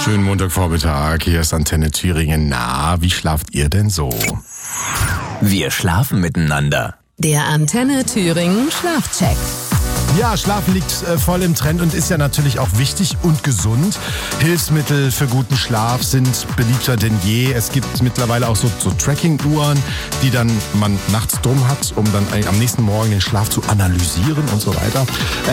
Schönen Montagvormittag, hier ist Antenne Thüringen. Na, wie schlaft ihr denn so? Wir schlafen miteinander. Der Antenne Thüringen Schlafcheck. Ja, Schlafen liegt voll im Trend und ist ja natürlich auch wichtig und gesund. Hilfsmittel für guten Schlaf sind beliebter denn je. Es gibt mittlerweile auch so Tracking-Uhren, die dann man nachts drum hat, um dann am nächsten Morgen den Schlaf zu analysieren und so weiter.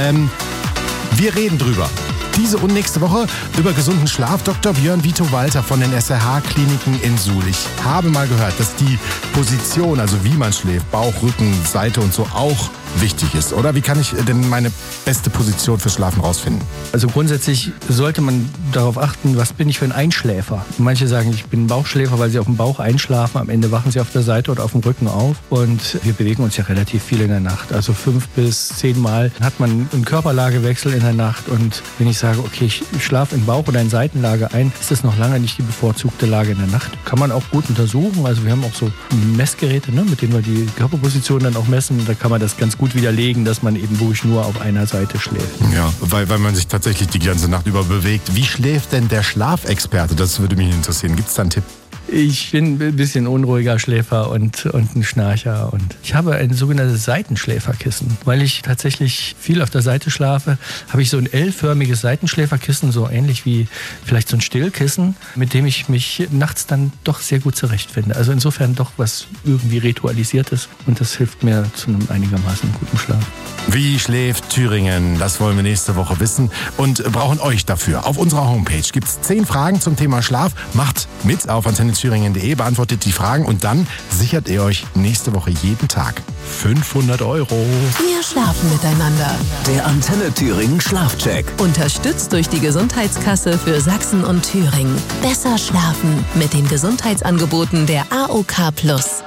Wir reden drüber. Diese und nächste Woche über gesunden Schlaf. Dr. Björn Vito Walter von den SRH-Kliniken in Suhl. Ich habe mal gehört, dass die Position, also wie man schläft, Bauch, Rücken, Seite und so auch wichtig ist. Oder wie kann ich denn meine beste Position fürs Schlafen rausfinden? Also grundsätzlich sollte man darauf achten, was bin ich für ein Einschläfer. Manche sagen, ich bin ein Bauchschläfer, weil sie auf dem Bauch einschlafen. Am Ende wachen sie auf der Seite oder auf dem Rücken auf. Und wir bewegen uns ja relativ viel in der Nacht. Also 5 bis 10 Mal hat man einen Körperlagewechsel in der Nacht. Und wenn ich sage, okay, ich schlafe in Bauch- oder in Seitenlage ein, ist das noch lange nicht die bevorzugte Lage in der Nacht. Kann man auch gut untersuchen. Also wir haben auch so Messgeräte, mit denen wir die Körperposition dann auch messen. Da kann man das ganz gut widerlegen, dass man eben wirklich nur auf einer Seite schläft. Ja, weil man sich tatsächlich die ganze Nacht über bewegt. Wie schläft denn der Schlafexperte? Das würde mich interessieren. Gibt es da einen Tipp? Ich bin ein bisschen unruhiger Schläfer und ein Schnarcher. Und ich habe ein sogenanntes Seitenschläferkissen. Weil ich tatsächlich viel auf der Seite schlafe, habe ich so ein L-förmiges Seitenschläferkissen, so ähnlich wie vielleicht so ein Stillkissen, mit dem ich mich nachts dann doch sehr gut zurechtfinde. Also insofern doch was irgendwie Ritualisiertes. Und das hilft mir zu einem einigermaßen guten Schlaf. Wie schläft Thüringen? Das wollen wir nächste Woche wissen und brauchen euch dafür. Auf unserer Homepage gibt es 10 Fragen zum Thema Schlaf. Macht mit auf antennethüringen.de, beantwortet die Fragen und dann sichert ihr euch nächste Woche jeden Tag 500 €. Wir schlafen miteinander. Der Antenne Thüringen Schlafcheck. Unterstützt durch die Gesundheitskasse für Sachsen und Thüringen. Besser schlafen mit den Gesundheitsangeboten der AOK+.